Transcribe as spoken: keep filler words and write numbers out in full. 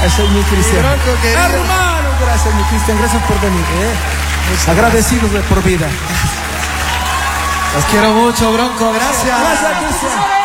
Ese es mi Cristian. Bronco, querido. Hermano, gracias, mi Cristian. Gracias por venir. ¿eh? Agradecidos de por vida. Los quiero mucho, Bronco. Gracias. Gracias, Cristian.